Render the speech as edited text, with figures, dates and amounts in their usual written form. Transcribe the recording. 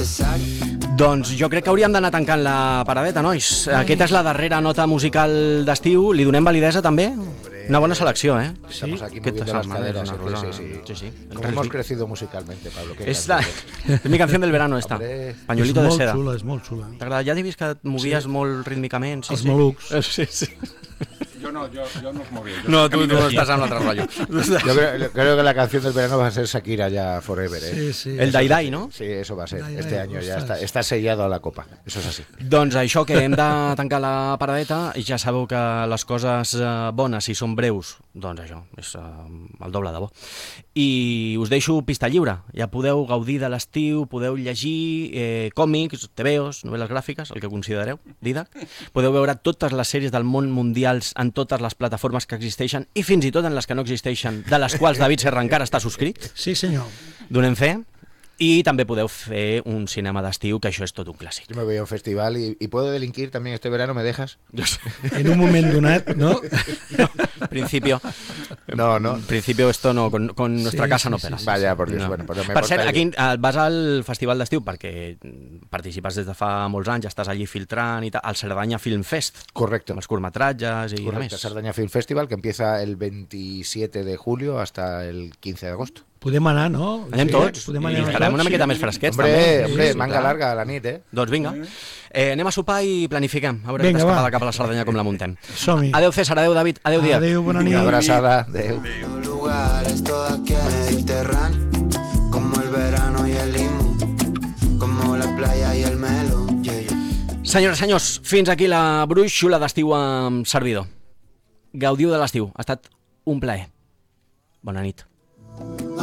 Doncs jo crec que hauríem d'anar tancant la paradeta, nois. Aquesta és la darrera nota musical d'estiu. Li donem validesa també? Una buena selecció, ¿eh? Estamos aquí moviendo las caderas. Sí. Como hemos crecido musicalmente, Pablo. Es mi canción del verano, esta. Pañuelito de seda. És molt xula. T'agrada? Ja he vist que et movies molt rítmicament. Els molucs. Sí. Yo no os movía. No, tú estás en otro rollo. Yo creo que la canción del verano va a ser Shakira ya forever, ¿eh? Sí. El Dai Dai, no? Sí, eso va a ser. Este año ya está sellado a la copa. Eso es así. Doncs això, que hem de tancar la paradeta, i ja sabeu que les coses bones, si són breus, doncs això, és el doble de bo. I us deixo pista lliure. Ja podeu gaudir de l'estiu, podeu llegir còmics, TVOs, novel·les gràfiques, el que considereu, Didac. Podeu veure totes les sèries del món mundials en totes les plataformes que existeixen i fins i tot en les que no existeixen, de les quals David Serra encara està subscrit. Sí, senyor. Donem fe. Y también podeu fer un cinema d'estiu, que això és tot un clàssic. Yo me voy a un festival y puedo delinquir también este verano, ¿me dejas? En un moment donat, ¿no? Principio. No. En principio esto no, con nuestra casa no pena. Vaya, por Dios. No. Bueno, pues me per cert, portaré. aquí vas al Festival d'Estiu perquè participes des de fa molts anys, estàs allí filtrant i tal, al Cerdanya Film Fest. Correcto. Amb els curtmetratges i Correcto, més. Sardaña Film Festival, que empieza el 27 de julio hasta el 15 de agosto. Podem anar, no? Anem tots. Podem I anar estarem una tots, miqueta sí. més fresquets, Hombre, també. manga larga a la nit, ¿eh? Doncs vinga. Anem a sopar i planifiquem. A veure Vinga, aquesta escapada va. cap a la Cerdanya com la muntem. Som-hi. Adéu César, adéu David, adéu Díaz. Adéu, bona nit. Una abrazada. Adeu. Lugares todo aquí Mediterráneo, como el verano y el limón, como la playa y el melón. Senyores i senyors, fins aquí la brúixola d'estiu amb servidor. Gaudiu de l'estiu, ha estat un plaer. Bona nit.